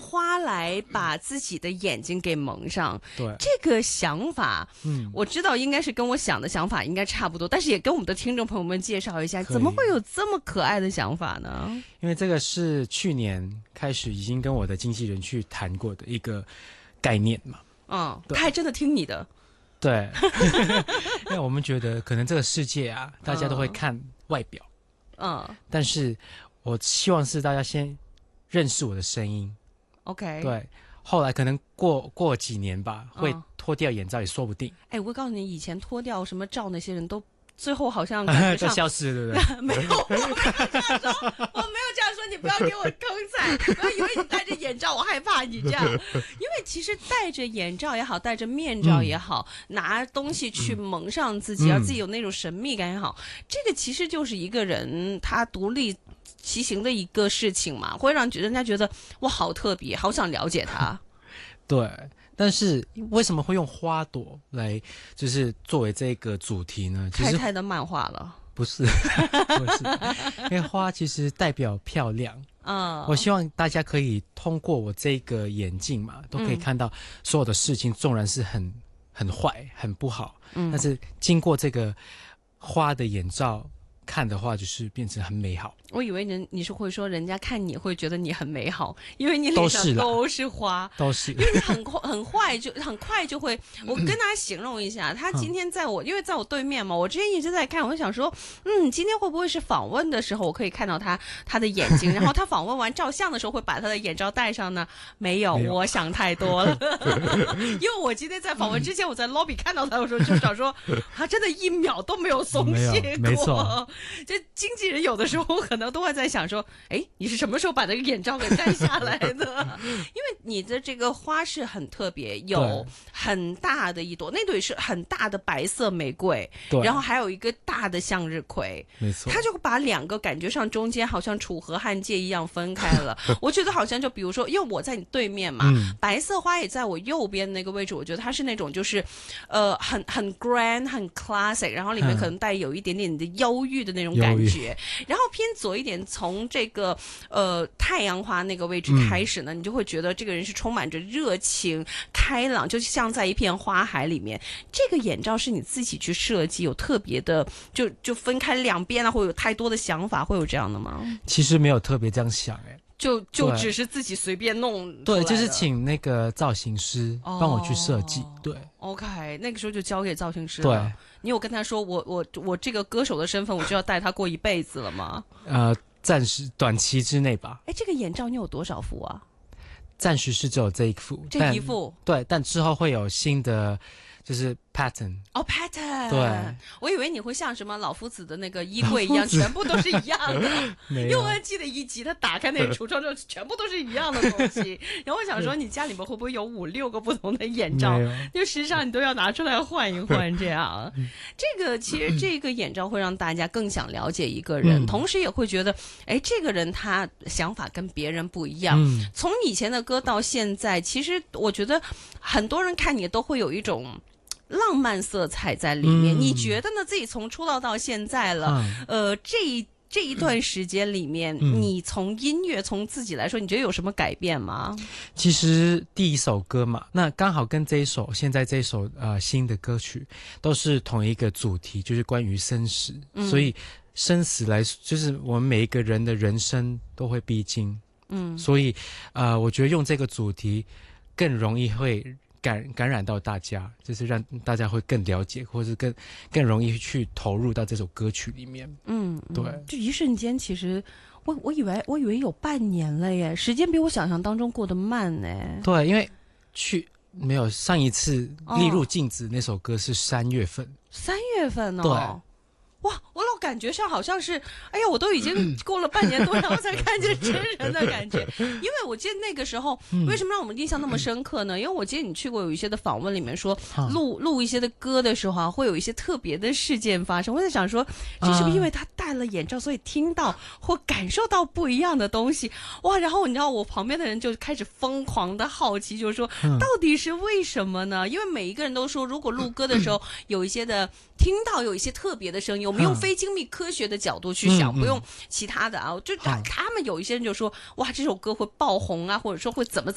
花来把自己的眼睛给蒙上， 对， 这个想法，我知道应该是跟我想的想法应该差不多，但是也跟我们的听众朋友们介绍一下，怎么会有这么可爱的想法呢？ 因为这个是去年开始已经跟我的经纪人去谈过的一个概念嘛。 他还真的听你的。 对，因为我们觉得可能这个世界啊，大家都会看外表，但是我希望是大家先认识我的声音 ，OK， 对，后来可能过几年吧，会脱掉眼罩也说不定。 我会告诉你，以前脱掉什么罩那些人都。最后好像感觉上都消失了，对不对？没有，我没有这样说，你不要给我坑彩，不要以为你戴着眼罩，我害怕你这样。因为其实戴着眼罩也好，戴着面罩也好，拿东西去蒙上自己，让自己有那种神秘感也好，这个其实就是一个人他独立其行的一个事情嘛，会让人家觉得哇好特别，好想了解他。 对。但是为什么会用花朵来就是作为这个主题呢？其实太的漫画了， 不是，不是，因为花其实代表漂亮。我希望大家可以通过我这个眼镜嘛，都可以看到所有的事情，纵然是很坏、很不好，但是经过这个花的眼罩看的话，就是变成很美好。 我以为你是会说人家看你会觉得你很美好，因为你脸上都是花， 都是， 因为你很快就会。我跟大家形容一下，他今天因为在我对面嘛，我之前一直在看，我就想说，今天会不会是访问的时候，我可以看到他的眼睛，然后他访问完照相的时候会把他的眼罩戴上呢？没有，我想太多了。因为我今天在访问之前，我在 lobby 看到他，我说就想说，他真的一秒都没有松懈过。 没错， 这经纪人有的时候可能都会在想说，你是什么时候把这个眼罩给摘下来的？因为你的这个花是很特别，有很大的一朵，那朵是很大的白色玫瑰，然后还有一个大的向日葵， 没错， 他就把两个感觉上中间好像楚河汉界一样分开了。我觉得好像就比如说，因为我在你对面嘛，白色花也在我右边那个位置，我觉得它是那种就是很 grand 很 classic， 然后里面可能带有一点点的忧郁的那种感觉，然后偏左一点，从这个太阳花那个位置开始呢，你就会觉得这个人是充满着热情开朗，就像在一片花海里面。这个眼罩是你自己去设计，有特别的就分开两边啊，会有太多的想法，会有这样的吗？ 其实没有特别这样想就只是自己随便弄。 对，就是请那个造型师帮我去设计。对 ，OK， 那个时候就交给造型师了。 对， 你有跟他说我这个歌手的身份，我就要带他过一辈子了吗？ 暂时短期之内吧。 这个眼罩你有多少副啊？ 暂时是只有这一副， 这一副。对， 但之后会有新的。就是 pattern pattern， 对， 我以为你会像什么老夫子的那个衣柜一样，全部都是一样的。因为我还记得一集他打开那个橱窗之后，全部都是一样的东西。然后我想说，你家里面会不会有5-6个不同的眼罩？就时常你都要拿出来换一换，这样。这个其实这个眼罩会让大家更想了解一个人，同时也会觉得，这个人他想法跟别人不一样。从以前的歌到现在，其实我觉得很多人看你都会有一种浪漫色彩在里面。你觉得呢？自己从出道到现在了，这一段时间里面，你从音乐从自己来说，你觉得有什么改变吗？ 其实第一首歌嘛，那刚好跟现在这一首新的歌曲都是同一个主题，就是关于生死，所以生死来就是我们每一个人的人生都会必经，所以我觉得用这个主题更容易会感染到大家，就是让大家会更了解，或是更容易去投入到这首歌曲里面。对， 就一瞬间，其实我以为有半年了耶，时间比我想象当中过得慢呢。 对，因为没有上一次立入镜子那首歌是3月份 ，3月份哦。 对。 哇，我老感觉上好像是，哎呀，我都已经过了半年多，然后才看见真人的感觉。因为我记得那个时候，为什么让我们印象那么深刻呢？因为我记得你去过有一些的访问里面说，录一些的歌的时候啊，会有一些特别的事件发生。我在想说，这是不是因为他戴了眼罩，所以听到或感受到不一样的东西？哇，然后你知道我旁边的人就开始疯狂的好奇，就是说到底是为什么呢？因为每一个人都说，如果录歌的时候有一些的听到有一些特别的声音，我们用非精密科学的角度去想，不用其他的啊。就他们有一些人就说，哇，这首歌会爆红啊，或者说会怎么